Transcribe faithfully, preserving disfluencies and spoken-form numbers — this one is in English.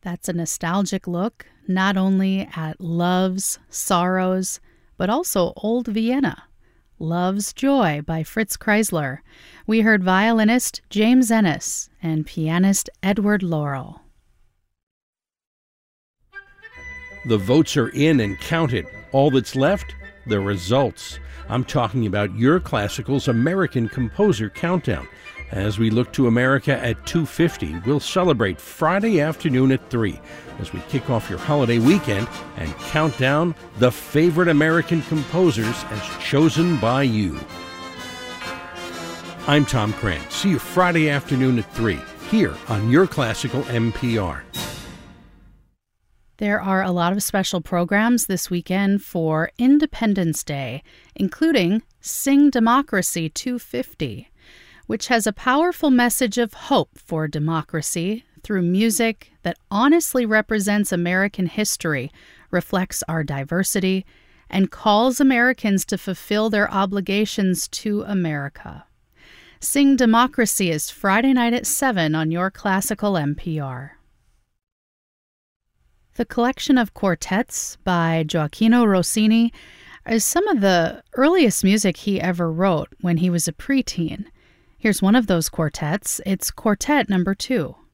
That's a nostalgic look not only at loves, sorrows, but also old Vienna. Love's Joy by Fritz Kreisler. We heard violinist James Ennis and pianist Edward Laurel. The votes are in and counted. All that's left, the results. I'm talking about Your Classical's American Composer Countdown. As we look to America at two fifty, we'll celebrate Friday afternoon at three as we kick off your holiday weekend and count down the favorite American composers as chosen by you. I'm Tom Krantz. See you Friday afternoon at three here on Your Classical N P R. There are a lot of special programs this weekend for Independence Day, including Sing Democracy two fifty, which has a powerful message of hope for democracy through music that honestly represents American history, reflects our diversity, and calls Americans to fulfill their obligations to America. Sing Democracy is Friday night at seven on Your Classical N P R. The collection of quartets by Gioacchino Rossini is some of the earliest music he ever wrote when he was a preteen. Here's one of those quartets. It's Quartet Number Two.